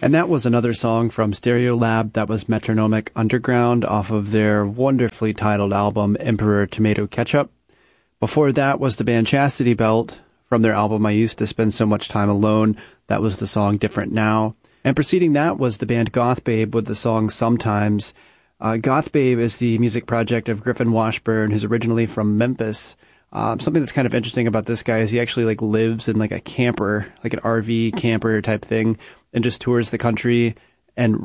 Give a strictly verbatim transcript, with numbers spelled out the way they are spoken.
And that was another song from Stereolab. That was Metronomic Underground off of their wonderfully titled album, Emperor Tomato Ketchup. Before that was the band Chastity Belt from their album, I Used to Spend So Much Time Alone. That was the song Different Now. And preceding that was the band Goth Babe with the song Sometimes. Uh, Goth Babe is the music project of Griffin Washburn, who's originally from Memphis. Um, something that's kind of interesting about this guy is he actually like lives in like a camper, like an R V camper type thing, and just tours the country and